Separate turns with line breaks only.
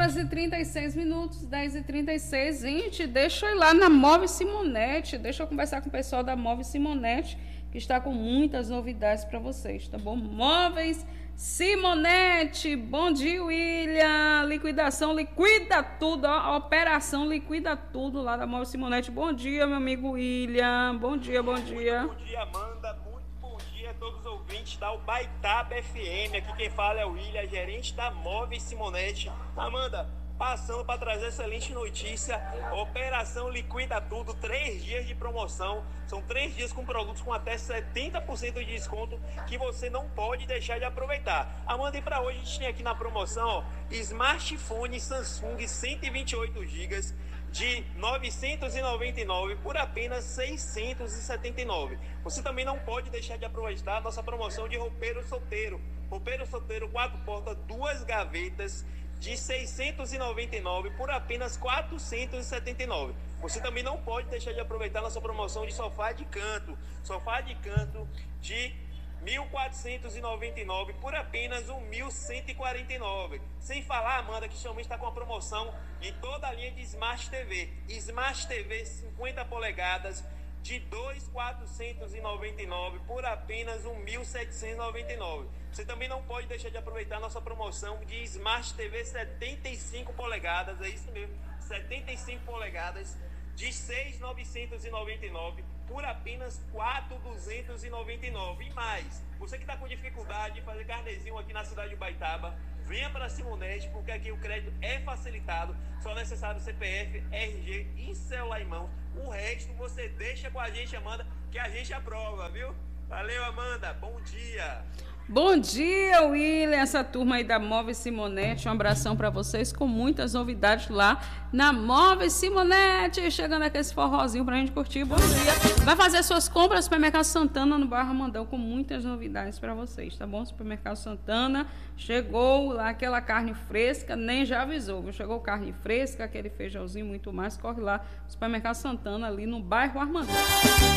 10h36, 10h36. Gente, deixa eu ir lá na Móveis Simonete. Deixa eu conversar com o pessoal da Móveis Simonete, que está com muitas novidades para vocês, tá bom? Móveis Simonete. Bom dia, William. Liquidação, liquida tudo. A operação liquida tudo lá da Móveis Simonete. Bom dia, meu amigo William. Bom dia, bom dia.
Muito bom dia, Amanda. Muito bom dia a todos os ouvintes da Ubaitaba FM. Aqui quem fala é o William, gerente da Móveis Simonete. Amanda, passando para trazer excelente notícia. Operação Liquida Tudo, 3 dias de promoção. São 3 dias com produtos com até 70% de desconto que você não pode deixar de aproveitar. Amanda, e para hoje a gente tem aqui na promoção, ó, smartphone Samsung 128 GB de 999 por apenas 679. Você também não pode deixar de aproveitar a nossa promoção de roupeiro solteiro. Roupeiro solteiro 4 portas, 2 gavetas, de 699 por apenas 479. Você também não pode deixar de aproveitar nossa promoção de sofá de canto. Sofá de canto de 1.499 por apenas 1.149. Sem falar, Amanda, que também está com a promoção de toda a linha de Smart TV. Smart TV 50 polegadas de 2.499 por apenas 1.799. Você também não pode deixar de aproveitar nossa promoção de Smart TV 75 polegadas, é isso mesmo, 75 polegadas, de 6.999 por apenas 4.299. E mais, você que está com dificuldade de fazer carnezinho aqui na cidade de Ubaitaba, venha para a Simonete, porque aqui o crédito é facilitado, só necessário CPF, RG e celular em mão. O resto você deixa com a gente, Amanda, que a gente aprova, viu? Valeu, Amanda, bom dia!
Bom dia, William, essa turma aí da Móveis Simonete, um abração para vocês com muitas novidades lá na Móveis Simonete, chegando aqui esse forrozinho pra gente curtir, bom dia. Vai fazer suas compras no Supermercado Santana, no bairro Ramandão, com muitas novidades para vocês, tá bom? Supermercado Santana, chegou lá aquela carne fresca, nem já avisou, viu? Chegou carne fresca, aquele feijãozinho, muito mais, corre lá, Supermercado Santana, ali no bairro Armandão.